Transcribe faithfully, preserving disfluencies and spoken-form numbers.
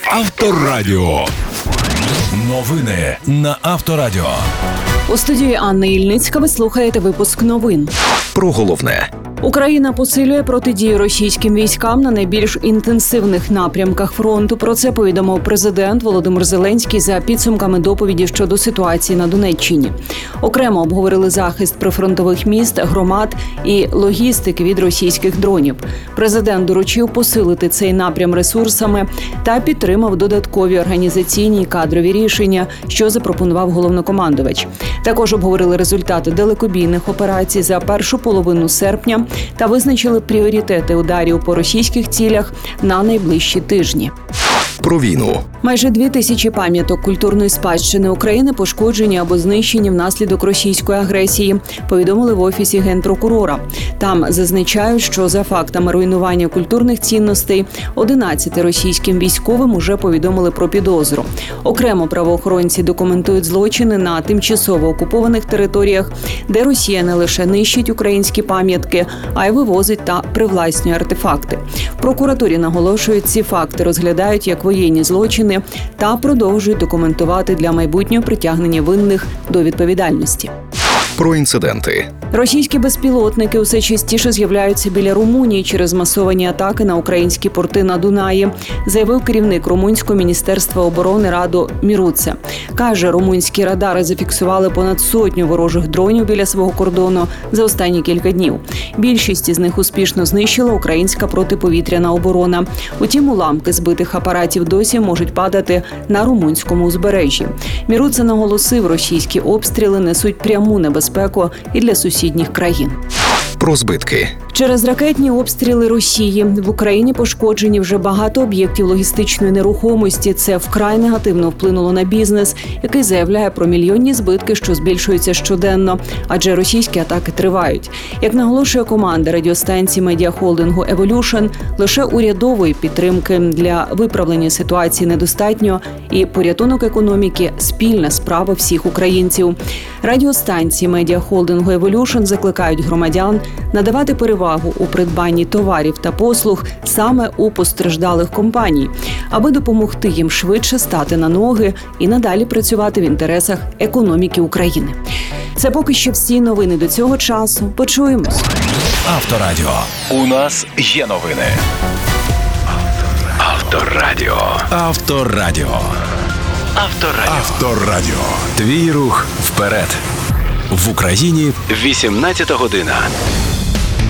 Авторадіо. Новини на Авторадіо. У студії Анна Ільницька ви слухаєте випуск новин. Про головне. Україна посилює протидію російським військам на найбільш інтенсивних напрямках фронту. Про це повідомив президент Володимир Зеленський за підсумками доповіді щодо ситуації на Донеччині. Окремо обговорили захист прифронтових міст, громад і логістики від російських дронів. Президент доручив посилити цей напрям ресурсами та підтримав додаткові організаційні і кадрові рішення, що запропонував головнокомандувач. Також обговорили результати далекобійних операцій за першу половину серпня та визначили пріоритети ударів по російських цілях на найближчі тижні. Про війну. Майже дві тисячі пам'яток культурної спадщини України пошкоджені або знищені внаслідок російської агресії, повідомили в Офісі Генпрокурора. Там зазначають, що за фактами руйнування культурних цінностей одинадцяти російським військовим уже повідомили про підозру. Окремо правоохоронці документують злочини на тимчасово окупованих територіях, де Росія не лише нищить українські пам'ятки, а й вивозить та привласнює артефакти. В прокуратурі наголошують, ці факти розглядають як воєнні злочини та продовжують документувати для майбутнього притягнення винних до відповідальності. Про інциденти. Російські безпілотники усе частіше з'являються біля Румунії через масовані атаки на українські порти на Дунаї, заявив керівник Румунського міністерства оборони Раду Міруце. Каже, румунські радари зафіксували понад сотню ворожих дронів біля свого кордону за останні кілька днів. Більшість із них успішно знищила українська протиповітряна оборона. Утім, уламки збитих апаратів досі можуть падати на румунському узбережжі. Міруце наголосив, російські обстріли несуть пряму небезпеку і для сусідніх країн. Про збитки. Через ракетні обстріли Росії в Україні пошкоджені вже багато об'єктів логістичної нерухомості. Це вкрай негативно вплинуло на бізнес, який заявляє про мільйонні збитки, що збільшуються щоденно, адже російські атаки тривають. Як наголошує команда радіостанції медіахолдингу «Evolution», лише урядової підтримки для виправлення ситуації недостатньо, і порятунок економіки – спільна справа всіх українців. Радіостанції медіахолдингу «Evolution» закликають громадян надавати перевагу у придбанні товарів та послуг саме у постраждалих компаній, аби допомогти їм швидше стати на ноги і надалі працювати в інтересах економіки України. Це поки що всі новини до цього часу. Почуємось. Авторадіо. У нас є новини. Авторадіо. Авторадіо. Авторадіо. Авторадіо. Твій рух вперед. В Україні вісімнадцята година.